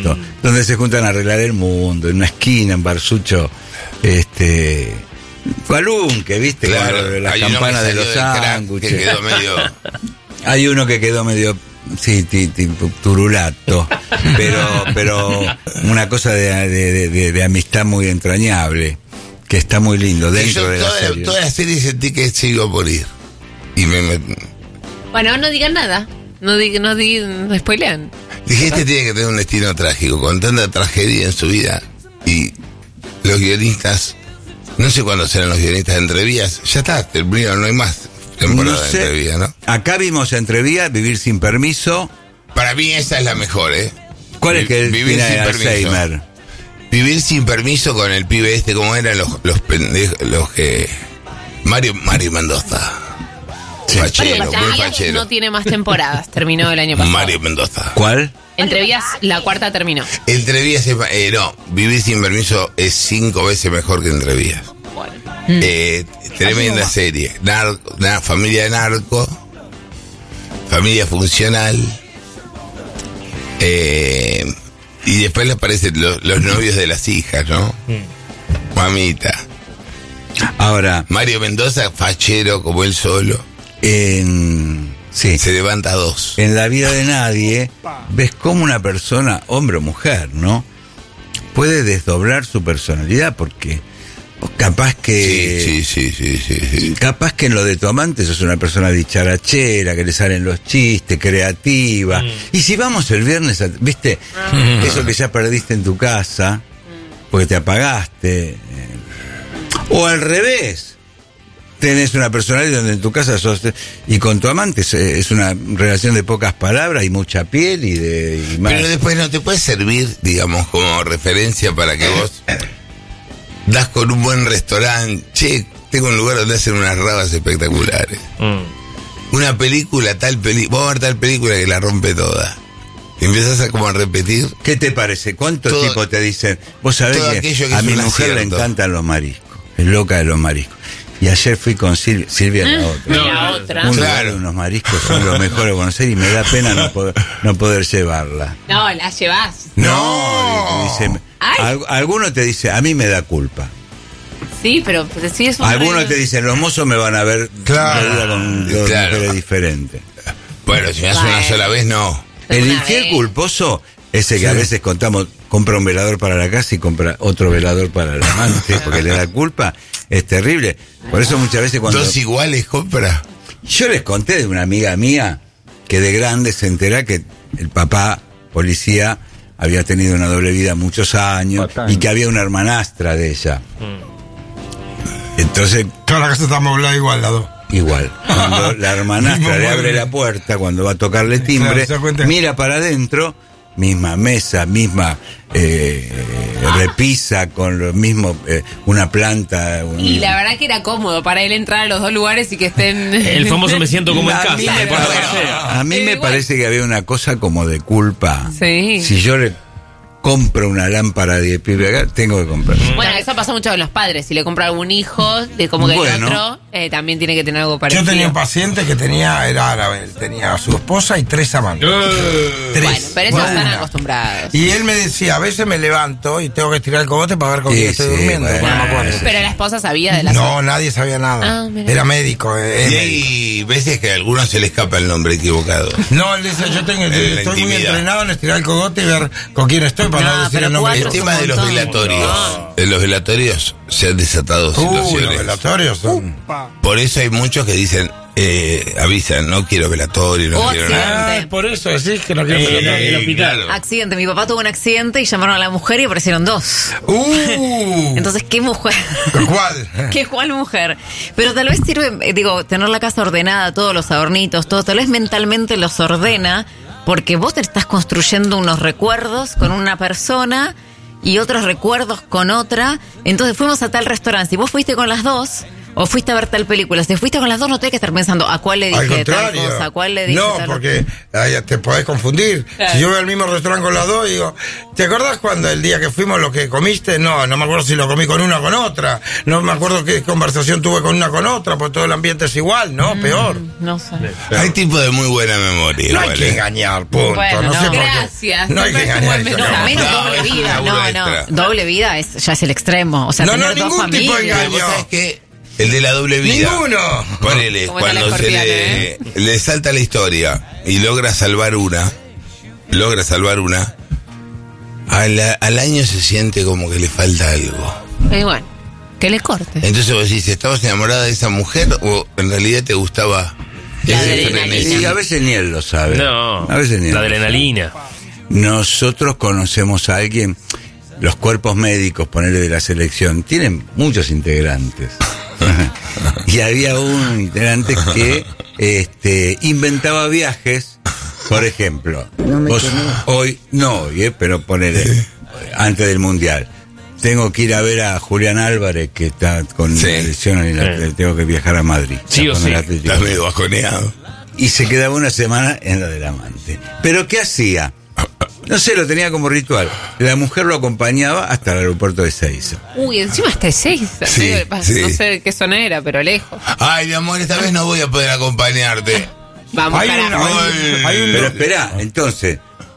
hermoso, donde se juntan a arreglar el mundo, en una esquina, en Barsucho, Cualunque, ¿viste? Claro, Con las hay campanas de los sándwiches. Hay uno que quedó medio, sí, turulato, pero una cosa de amistad muy entrañable, que está muy lindo dentro de la serie. Toda la serie sentí que se iba a morir. Y Bueno, no digan nada. No spoilean. Dije, tiene que tener un destino trágico, con tanta tragedia en su vida. Y los guionistas, no sé cuándo serán los guionistas de Entrevías. Ya está, terminó, no hay más temporada de Entrevías, ¿no? Acá vimos Entrevías, Vivir sin permiso. Para mí esa es la mejor, ¿eh? ¿Cuál es que Vivir sin Alzheimer? permiso. Vivir sin permiso con el pibe ¿cómo eran los pendejos, los que... Mario Mendoza. Sí. Fachero, muy fachero. No tiene más temporadas, terminó el año pasado. Mario Mendoza. ¿Cuál? Entrevías, la cuarta terminó. Entrevías no, Vivir sin permiso es 5 veces mejor que Entrevías. Bueno. Tremenda serie. Familia de narco, familia funcional, y después le aparecen los novios de las hijas, ¿no? Mamita. Ahora, Mario Mendoza, fachero como él solo. Sí. Se levanta 2. En La vida de nadie, ves cómo una persona, hombre o mujer, ¿no? Puede desdoblar su personalidad, porque capaz que... Sí. Capaz que en lo de tu amante sos una persona dicharachera, que le salen los chistes, creativa. Y si vamos el viernes, ¿viste? Eso que ya perdiste en tu casa, porque te apagaste. O al revés. Tenés una personalidad donde en tu casa sos... Y con tu amante es una relación de pocas palabras y mucha piel y más. Pero después no te puede servir, digamos, como referencia para que vos das con un buen restaurante. Che, tengo un lugar donde hacen unas rabas espectaculares. Una película, vamos a ver tal película que la rompe toda. Y empiezas a como a repetir. ¿Qué te parece? ¿Cuántos tipos te dicen? Vos sabés que a mi mujer le encantan los mariscos. Es loca de los mariscos. Y ayer fui con Silvia, la otra. Un lugar de unos mariscos son los mejores de conocer y me da pena no poder llevarla. No, la llevas. No. Dice, alguno te dice, a mí me da culpa. Sí, pero sí es un... Algunos te dicen, los mozos me van a ver con dos mujeres diferentes. Bueno, si me hace una sola vez, no. El infiel culposo, ese que a veces compra un velador para la casa y compra otro velador para el amante porque le da culpa, es terrible. Por eso muchas veces cuando... ¿Dos iguales compra? Yo les conté de una amiga mía que de grande se entera que el papá, policía, había tenido una doble vida muchos años y que había una hermanastra de ella. Entonces... Toda la casa está amoblada igual, la dos. Igual. Cuando la hermanastra le abre la puerta, cuando va a tocarle timbre, mira para adentro, misma mesa, misma repisa, con lo mismo, una planta. Y la verdad que era cómodo para él entrar a los dos lugares y que estén... El famoso me siento como en casa. A mí me parece que había una cosa como de culpa. Sí. Si yo le compro una lámpara de pibe acá, tengo que comprar. Bueno, eso pasa mucho con los padres. Si le compra algún hijo, de como que el otro también tiene que tener algo parecido. Yo tenía un paciente que era árabe, tenía a su esposa y 3 amantes. Bueno, pero ellos están acostumbrados. Y él me decía, a veces me levanto y tengo que estirar el cogote para ver con quién estoy durmiendo. Bueno, no me acuerdo. Pero la esposa sabía de la... No, nadie sabía nada. Era médico. Y hay veces que a algunos se le escapa el nombre equivocado. No, él dice, estoy muy entrenado en estirar el cogote y ver con quién estoy para no decir el nombre. El tema de los velatorios. En los velatorios se han desatado situaciones. Los velatorios son... Por eso hay muchos que dicen, avisan, no quiero velatorio, no quiero nada. Es por eso decís que no quiero velatorio. El hospital. Claro. Accidente, mi papá tuvo un accidente y llamaron a la mujer y aparecieron 2. Entonces, ¿qué mujer? ¿Cuál? ¿Cuál mujer? Pero tal vez sirve, tener la casa ordenada, todos los adornitos, todo, tal vez mentalmente los ordena, porque vos te estás construyendo unos recuerdos con una persona y otros recuerdos con otra. Entonces fuimos a tal restaurante. Si vos fuiste con las 2, o fuiste a ver tal película. Si fuiste con las dos, no tenés que estar pensando a cuál le dije tal cosa, a cuál le dije no, tal porque te podés confundir. Claro. Si yo veo el mismo restaurante con las dos, digo, ¿te acordás cuando el día que fuimos lo que comiste? No me acuerdo si lo comí con una o con otra. No me acuerdo qué conversación tuve con una con otra, porque todo el ambiente es igual, ¿no? Peor. No sé. Hay tipos de muy buena memoria. No hay que engañar, punto. Bueno, no sé por qué. Gracias. No hay que Siempre es un engañar. buen eso no. mensaje. Menos No, doble es vida. una laburo No. extra. Doble vida ya es el extremo. O sea, No, tener dos ningún tipo de familias. engaño. ¿Vos sabés qué? El de la doble vida. Ninguno. Ponele, Como está la cuando se escorpiana, le salta la historia y logra salvar una, al año se siente como que le falta algo. Y bueno, que le corte. Entonces vos decís, ¿estabas enamorada de esa mujer o en realidad te gustaba La ese adrenalina. frenesí? Y a veces ni él lo sabe. No, A veces ni él la lo sabe. adrenalina. Nosotros conocemos a alguien, los cuerpos médicos, ponerle de la selección, tienen muchos integrantes. Y había un integrante que inventaba viajes, por ejemplo. Pero ponele, antes del Mundial. Tengo que ir a ver a Julián Álvarez, que está con Sí. lesión y tengo que viajar a Madrid. Sí o Con sí. el Atlético. Estás medio bajoneado. Y se quedaba una semana en la del amante. ¿Pero qué hacía? No sé, lo tenía como ritual. La mujer lo acompañaba hasta el aeropuerto de Ezeiza. Uy, encima está Ezeiza. Sí, sí. No sé de qué zona era, pero lejos. Ay, mi amor, esta vez no voy a poder acompañarte. Vamos, Hay carajo. hay un Pero espera, entonces,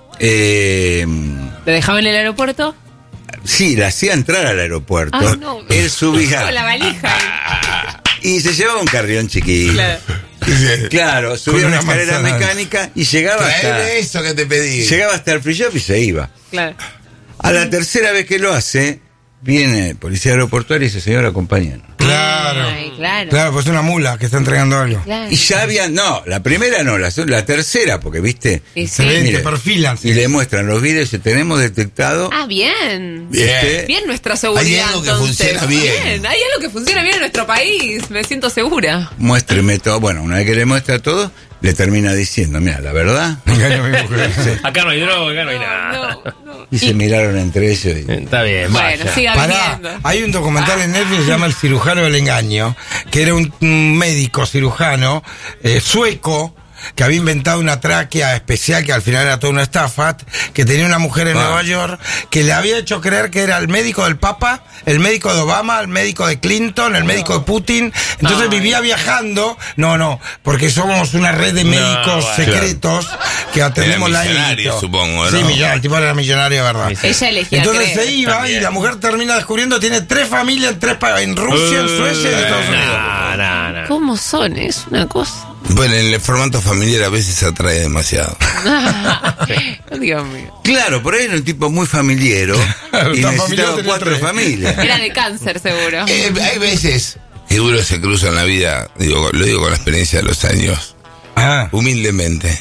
¿Lo dejaba en el aeropuerto? sí, la hacía entrar al aeropuerto. Ah, no. Él subía Con la valija. y se llevaba un carrión chiquito. Claro. Claro, subía Con una una escalera manzana. mecánica y llegaba Traeme eso que te pedí. llegaba hasta el free shop y se iba. Claro. A la tercera vez que lo hace, viene policía aeroportuaria y dice, señor, acompáñenos. Claro. Ay, claro. Claro, pues es una mula que está entregando algo. Claro. Y ya habían, no, la primera no, la tercera, porque viste, Y Se sí. ven, Mire, te perfilan. y le muestran los vídeos y tenemos detectado. Ah, bien. Bien. Bien nuestra seguridad. Hay algo que entonces. funciona bien. Hay algo que funciona bien en nuestro país. Me siento segura. Muéstreme todo. Bueno, una vez que le muestra todo, le termina diciendo, mira, la verdad. Engaño a mi mujer. Acá no hay droga, acá no hay nada. No. Y se miraron entre ellos. Y, Está bien, Bueno, vaya. siga Pará, viniendo. hay un documental en Netflix que se llama El cirujano del engaño, que era un médico cirujano sueco que había inventado una tráquea especial que al final era toda una estafa, que tenía una mujer en Nueva York que le había hecho creer que era el médico del Papa, el médico de Obama, el médico de Clinton, el médico de Putin. Entonces vivía viajando. No, porque somos una red de médicos bueno. secretos que atendemos Era la millonario, élite. supongo, Sí, ¿no? millonario, el tipo era millonario, de verdad. Ella elegía Entonces creer. se iba También. y la mujer termina descubriendo tiene 3 familias en Rusia, en Suecia y en Estados Unidos. No. ¿Cómo son? Es una cosa. Bueno, en el formato familiar a veces atrae demasiado. Dios mío. claro, por ahí era un tipo muy familiero y Tan familiar necesitaba tenía 4 3. familias. Era de cáncer, seguro. Hay veces que uno se cruza en la vida, lo digo con la experiencia de los años, Ah, humildemente,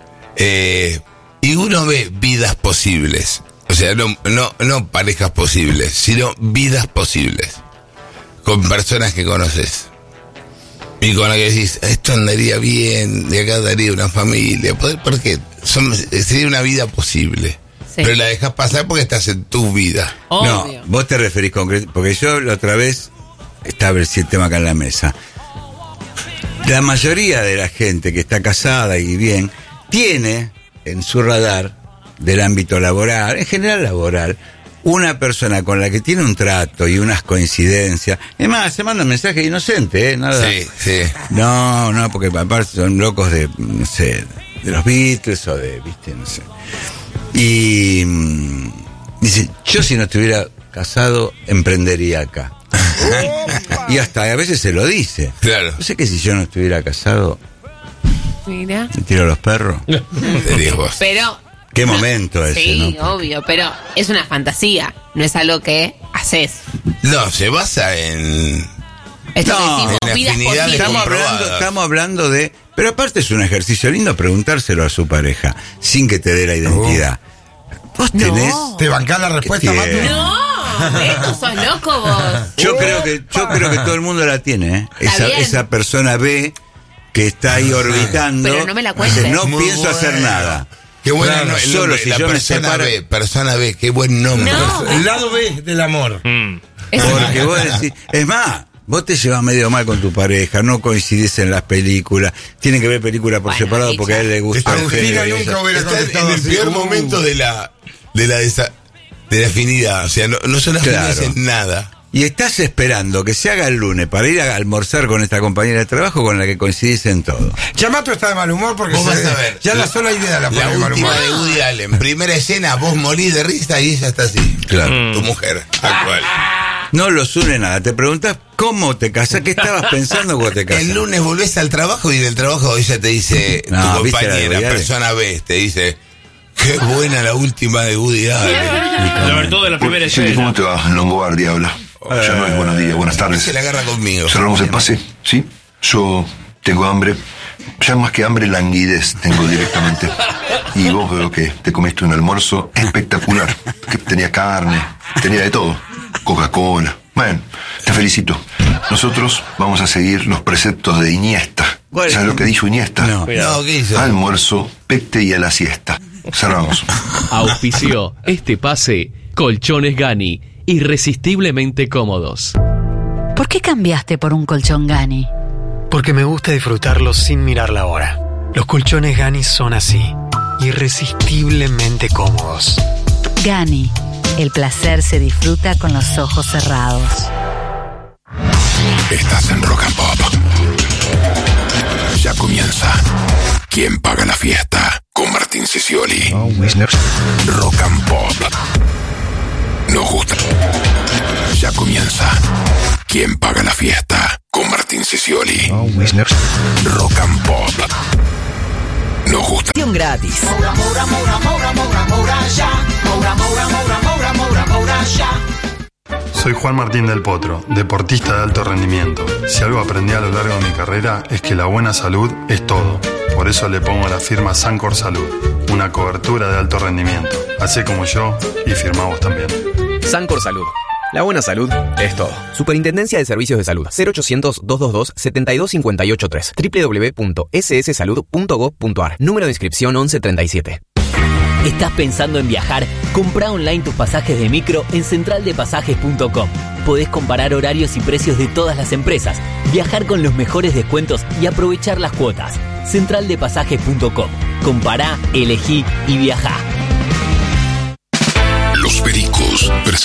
y uno ve vidas posibles. O sea, no parejas posibles, sino vidas posibles. Con personas que conoces. Y con la que decís, esto andaría bien, de acá daría una familia. Porque sería una vida posible. Sí. Pero la dejas pasar porque estás en tu vida. No, Obvio. vos te referís concreto, porque yo la otra vez estaba el tema acá en la mesa. La mayoría de la gente que está casada y bien, tiene en su radar del ámbito laboral, en general laboral, una persona con la que tiene un trato y unas coincidencias. Es más, se mandan mensajes inocentes, nada. Sí. No, porque aparte son locos de, no sé, de los Beatles o de, viste, no sé. Y dice, yo si no estuviera casado, emprendería acá. Y hasta a veces se lo dice. Claro. Yo sé que si yo no estuviera casado, Mira. me tiro a los perros. Te digo vos. Pero. Qué momento ese, Sí, ¿no? obvio, pero es una fantasía, no es algo que haces. No, se basa en... Esto No, que decimos, en vidas afinidad de posibles. comprobar. Estamos hablando de... Pero aparte es un ejercicio lindo preguntárselo a su pareja, sin que te dé la identidad. Vos tenés... ¿te bancás la respuesta, ¿Qué Matu? tiene? No, esto sos loco vos. Yo creo que todo el mundo la tiene, ¿eh? Está bien. Esa persona B que está ahí orbitando. Pero no me la cuentes. dice, no Muy pienso bueno. hacer nada. Qué bueno Claro, el solo nombre, si la yo me persona separo- B, persona B, qué buen nombre. No. El lado B del amor. Es Porque vos decís, es más, vos te llevas medio mal con tu pareja, no coincidís en las películas, tienen que ver películas por separado porque a él le gusta. Agustina nunca hubiera contestado en el así. peor momento de la afinidad, o sea, no son afinidades en nada. Y estás esperando que se haga el lunes para ir a almorzar con esta compañera de trabajo con la que coincidís en todo. Yamato está de mal humor porque Vos vas a ver. ya la sola idea la pone La de mal última humor. de Woody Allen, primera escena, vos morís de risa y ella está así. Claro. Tu mujer actual. No los une nada. Te preguntás cómo te casás, qué estabas pensando cuando te casás. El lunes volvés al trabajo y del trabajo ella te dice, No, tu ¿viste la de compañera, Woody Allen? persona B, te dice, qué buena la última de Woody Allen. Sobre todo en la primera Sí, ¿cómo escena. te va? Longobardi habla. Ya no es buenos días, buenas tardes. Se la agarra conmigo. ¿Cerramos el pase? ¿Sí? Yo tengo hambre. Ya más que hambre, languidez tengo directamente. Y vos veo que te comiste un almuerzo espectacular. Que tenía carne, tenía de todo. Coca-Cola. Bueno, te felicito. Nosotros vamos a seguir los preceptos de Iniesta. ¿Cuál? ¿Sabes lo que dijo Iniesta? No. No, ¿qué hizo? Almuerzo, pecte y a la siesta. Cerramos. Auspició este pase Colchones Gani, irresistiblemente cómodos. ¿Por qué cambiaste por un colchón Gani? Porque me gusta disfrutarlo sin mirar la hora. Los colchones Gani son así, irresistiblemente cómodos. Gani, el placer se disfruta con los ojos cerrados. Estás en Rock and Pop. Ya comienza. ¿Quién paga la fiesta? Con Martín Sicioli. Rock and Pop. Nos gusta. Ya comienza. ¿Quién paga la fiesta? Con Martín Sicioli. Rock and Pop. Nos gusta. Gratis. Soy Juan Martín del Potro, deportista de alto rendimiento. Si algo aprendí a lo largo de mi carrera es que la buena salud es todo. Por eso le pongo la firma Sancor Salud, una cobertura de alto rendimiento. Hacé como yo y firma vos también. Sancor Salud. La buena salud es todo. Superintendencia de Servicios de Salud. 0800-222-72583. www.sssalud.gov.ar. Número de inscripción 1137. ¿Estás pensando en viajar? Comprá online tus pasajes de micro en centraldepasajes.com. Podés comparar horarios y precios de todas las empresas, viajar con los mejores descuentos y aprovechar las cuotas. Centraldepasajes.com. Compará, elegí y viajá. Los Pericos presentaron